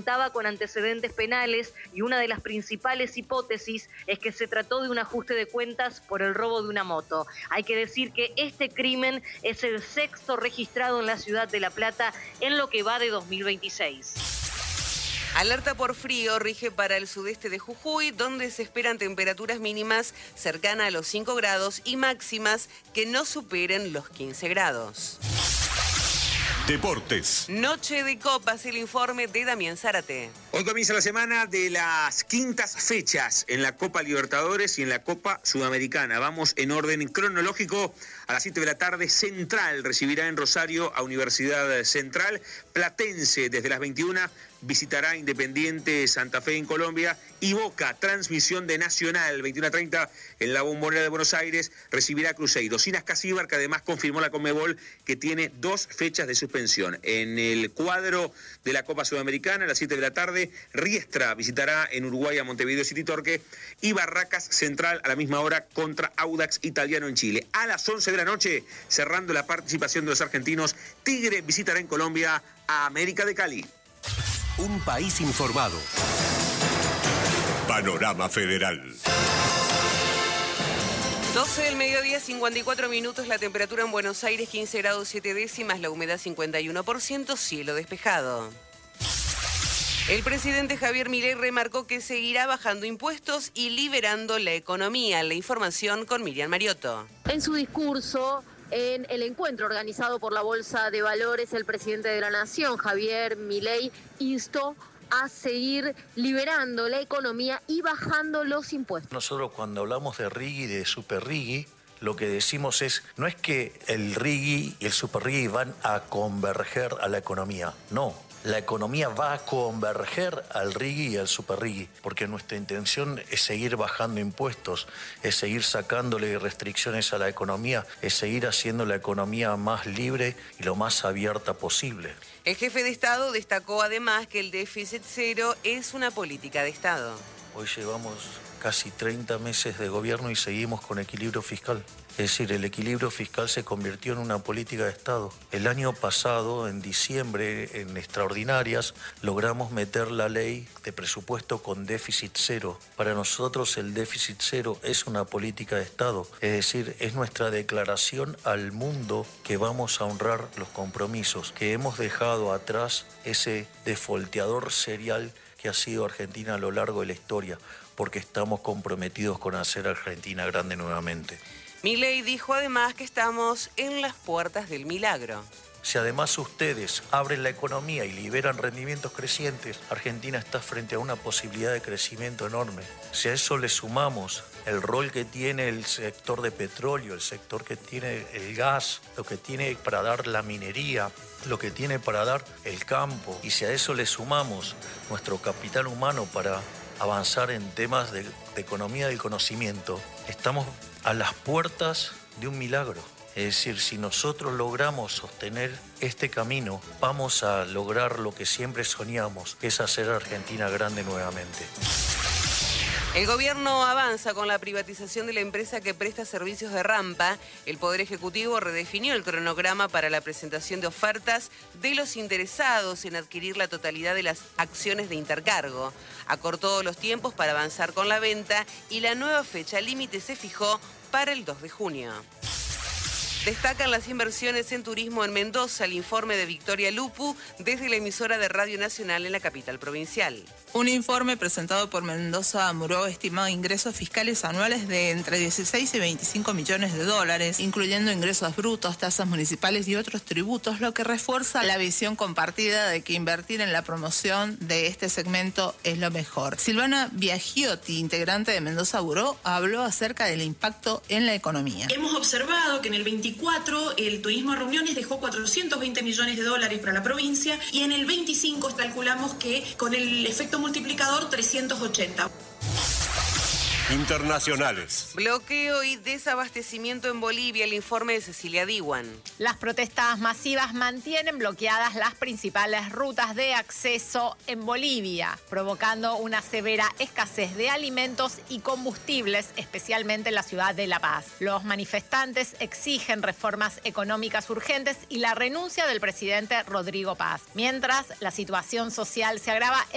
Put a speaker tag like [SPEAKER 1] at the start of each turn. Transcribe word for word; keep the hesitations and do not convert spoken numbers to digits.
[SPEAKER 1] contaba con antecedentes penales y una de las principales hipótesis es que se trató de un ajuste de cuentas por el robo de una moto. Hay que decir que este crimen es el sexto registrado en la ciudad de La Plata en lo que va de dos mil veintiséis.
[SPEAKER 2] Alerta por frío rige para el sudeste de Jujuy, donde se esperan temperaturas mínimas cercanas a los cinco grados y máximas que no superen los quince grados.
[SPEAKER 3] Deportes.
[SPEAKER 2] Noche de Copas, el informe de Damián Zárate.
[SPEAKER 4] Hoy comienza la semana de las quintas fechas en la Copa Libertadores y en la Copa Sudamericana. Vamos en orden cronológico. A las siete de la tarde, Central recibirá en Rosario a Universidad Central. Platense, desde las veintiuna, visitará Independiente Santa Fe en Colombia. Y Boca, transmisión de Nacional, veintiuna treinta, en la Bombonera de Buenos Aires, recibirá a Cruzeiro. Sinas Casíbar, que además confirmó la Conmebol que tiene dos fechas de suspensión. En el cuadro de la Copa Sudamericana, a las siete de la tarde, Riestra visitará en Uruguay a Montevideo City Torque. Y Barracas Central a la misma hora contra Audax Italiano en Chile. A las once de la noche, cerrando la participación de los argentinos, Tigre visitará en Colombia a América de Cali.
[SPEAKER 3] Un país informado. Panorama Federal.
[SPEAKER 2] doce del mediodía, cincuenta y cuatro minutos, la temperatura en Buenos Aires quince grados siete décimas, la humedad cincuenta y uno por ciento, cielo despejado. El presidente Javier Milei remarcó que seguirá bajando impuestos y liberando la economía. La información con Miriam Mariotto.
[SPEAKER 5] En su discurso, en el encuentro organizado por la Bolsa de Valores, el presidente de la Nación, Javier Milei, instó a seguir liberando la economía y bajando los impuestos.
[SPEAKER 6] Nosotros cuando hablamos de RIGI y de Super RIGI, lo que decimos es, no es que el RIGI y el Super RIGI van a converger a la economía, no. La economía va a converger al RIGI y al Super RIGI, porque nuestra intención es seguir bajando impuestos, es seguir sacándole restricciones a la economía, es seguir haciendo la economía más libre y lo más abierta posible.
[SPEAKER 2] El jefe de Estado destacó además que el déficit cero es una política de Estado.
[SPEAKER 6] Hoy llevamos casi treinta meses de gobierno y seguimos con equilibrio fiscal. Es decir, el equilibrio fiscal se convirtió en una política de Estado. El año pasado, en diciembre, en extraordinarias, logramos meter la ley de presupuesto con déficit cero. Para nosotros el déficit cero es una política de Estado. Es decir, es nuestra declaración al mundo que vamos a honrar los compromisos, que hemos dejado atrás ese defolteador serial que ha sido Argentina a lo largo de la historia, porque estamos comprometidos con hacer Argentina grande nuevamente.
[SPEAKER 2] Milei dijo además que estamos en las puertas del milagro.
[SPEAKER 6] Si además ustedes abren la economía y liberan rendimientos crecientes, Argentina está frente a una posibilidad de crecimiento enorme. Si a eso le sumamos el rol que tiene el sector de petróleo, el sector que tiene el gas, lo que tiene para dar la minería, lo que tiene para dar el campo, y si a eso le sumamos nuestro capital humano para avanzar en temas de, de economía del conocimiento, estamos a las puertas de un milagro. Es decir, si nosotros logramos sostener este camino, vamos a lograr lo que siempre soñamos, que es hacer a Argentina grande nuevamente.
[SPEAKER 2] El gobierno avanza con la privatización de la empresa que presta servicios de rampa. El Poder Ejecutivo redefinió el cronograma para la presentación de ofertas de los interesados en adquirir la totalidad de las acciones de Intercargo. Acortó los tiempos para avanzar con la venta y la nueva fecha límite se fijó para el dos de junio. Destacan las inversiones en turismo en Mendoza, el informe de Victoria Lupu desde la emisora de Radio Nacional en la capital provincial.
[SPEAKER 7] Un informe presentado por Mendoza Muró estimó ingresos fiscales anuales de entre dieciséis y veinticinco millones de dólares, incluyendo ingresos brutos, tasas municipales y otros tributos, lo que refuerza la visión compartida de que invertir en la promoción de este segmento es lo mejor. Silvana Biagiotti, integrante de Mendoza Buró, habló acerca del impacto en la economía.
[SPEAKER 8] Hemos observado que en el veinticuatro el turismo a reuniones dejó cuatrocientos veinte millones de dólares para la provincia y en el veinticinco calculamos que con el efecto multiplicador trescientos ochenta.
[SPEAKER 3] Internacionales.
[SPEAKER 2] Bloqueo y desabastecimiento en Bolivia, el informe de Cecilia Diwan.
[SPEAKER 9] Las protestas masivas mantienen bloqueadas las principales rutas de acceso en Bolivia, provocando una severa escasez de alimentos y combustibles, especialmente en la ciudad de La Paz. Los manifestantes exigen reformas económicas urgentes y la renuncia del presidente Rodrigo Paz. Mientras, la situación social se agrava